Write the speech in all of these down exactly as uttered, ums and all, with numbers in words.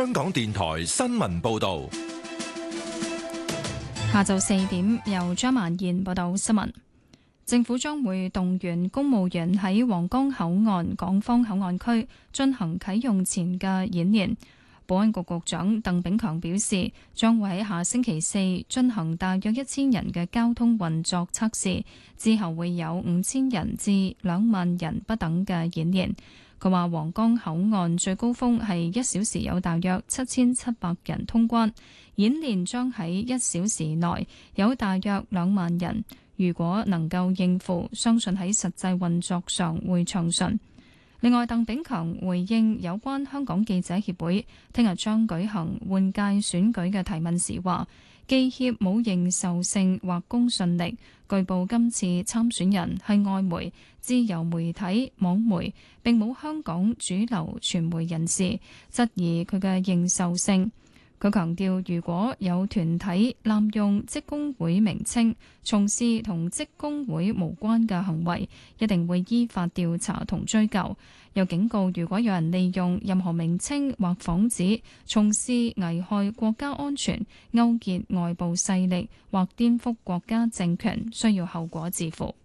香港電台新聞報道。 下晝四點，由張曼燕報道新聞。政府將會動員公務員喺皇崗口岸、港方口岸區進行啟用前嘅演練。保安局局長鄧炳強表示，將會喺下星期四進行大約一千人嘅交通運作測試，之後會有五千人至兩萬人不等嘅演練。佢話皇崗口岸最高峰係一小時有大約七千七百人通關，演練將喺一小時內有大約兩萬人。如果能夠應付，相信喺實際運作上會暢順。另外，鄧炳強回應有關香港記者協會聽日將舉行換屆選舉嘅提問時話，記協冇認受性或公信力。據報今次參選人係外媒、自由媒體、網媒，並冇香港主流傳媒人士，質疑佢嘅認受性。佢強調，如果有團體濫用職工會名稱，從事同職工會無關嘅行為，一定會依法調查同追究。又警告，如果有人利用任何名稱或幌子從事危害國家安全、勾結外部勢力或顛覆國家政權，需要後果自負。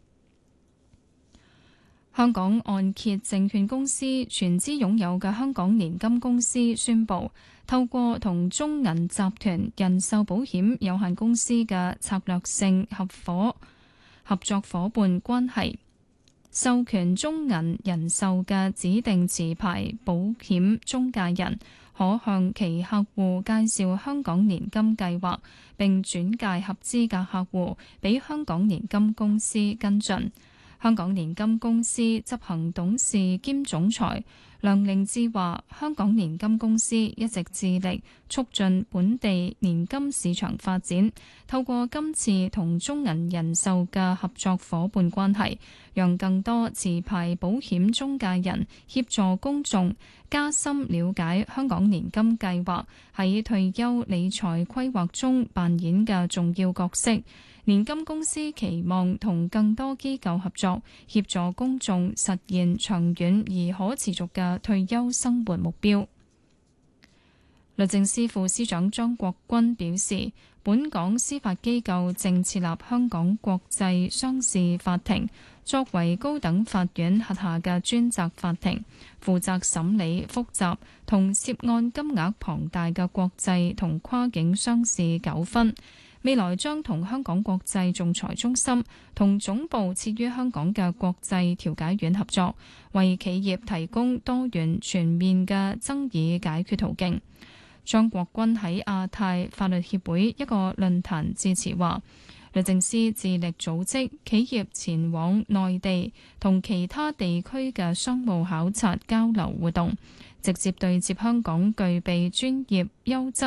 香港按揭證券公司全資擁有嘅香港年金公司宣布，透過同中銀集團人壽保險有限公司嘅策略性合夥合作夥伴關係，授權中銀人壽嘅指定持牌保險中介人，可向其客戶介紹香港年金計劃，並轉介合資格客戶俾香港年金公司跟進。香港年金公司執行董事兼總裁梁凌志話，香港年金公司一直致力促進本地年金市場發展，透過今次同中銀人壽嘅合作夥伴關係，讓更多持牌保險中介人協助公眾加深了解香港年金計劃喺退休理財規劃中扮演嘅重要角色。年金公司期望同更多機構合作，協助公眾實現長遠而可持續嘅退休生活目標。律政司副司長張國鈞表示，本港司法機構正設立香港國際商事法庭，作為高等法院轄下嘅專責法庭，負責審理複雜同涉案金額龐大嘅國際同跨境商事糾紛。未來將同香港國際仲裁中心同總部設於香港嘅國際調解院合作，為企業提供多元全面嘅爭議解決途徑。張國鈞喺亞太法律協會一個論壇致辭話，律政司致力組織企業前往內地同其他地區嘅商務考察交流活動，直接對接香港具備專業優質